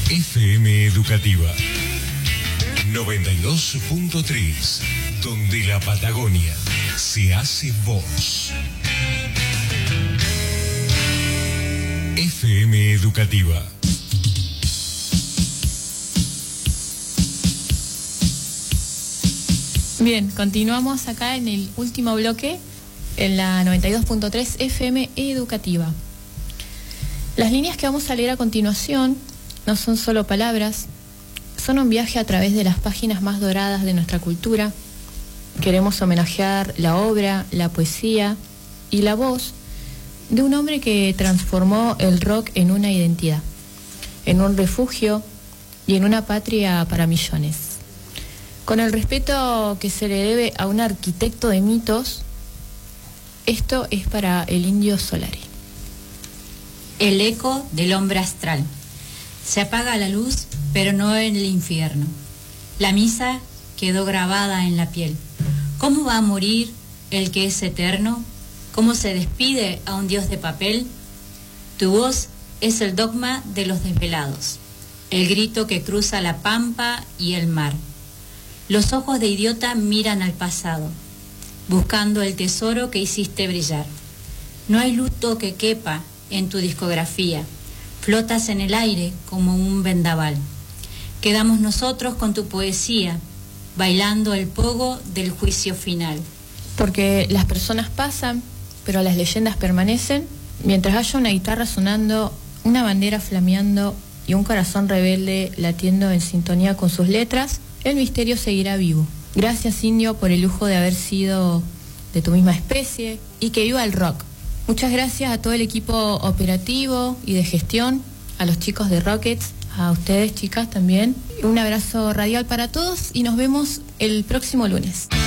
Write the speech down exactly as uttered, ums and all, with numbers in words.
F M Educativa noventa y dos punto tres, donde la Patagonia se hace voz. F M Educativa. Bien, continuamos acá en el último bloque, en la noventa y dos punto tres F M Educativa. Las líneas que vamos a leer a continuación no son solo palabras, son un viaje a través de las páginas más doradas de nuestra cultura. Queremos homenajear la obra, la poesía y la voz de un hombre que transformó el rock en una identidad, en un refugio y en una patria para millones. Con el respeto que se le debe a un arquitecto de mitos, esto es para el Indio Solari. El eco del hombre astral. Se apaga la luz, pero no en el infierno. La misa quedó grabada en la piel. ¿Cómo va a morir el que es eterno? ¿Cómo se despide a un Dios de papel? Tu voz es el dogma de los desvelados, el grito que cruza la pampa y el mar. Los ojos de idiota miran al pasado, buscando el tesoro que hiciste brillar. No hay luto que quepa en tu discografía. Flotas en el aire como un vendaval. Quedamos nosotros con tu poesía, bailando el pogo del juicio final. Porque las personas pasan, pero las leyendas permanecen. Mientras haya una guitarra sonando, una bandera flameando y un corazón rebelde latiendo en sintonía con sus letras, el misterio seguirá vivo. Gracias, Indio, por el lujo de haber sido de tu misma especie, y que viva el rock. Muchas gracias a todo el equipo operativo y de gestión, a los chicos de Rockets, a ustedes, chicas, también. Un abrazo radial para todos y nos vemos el próximo lunes.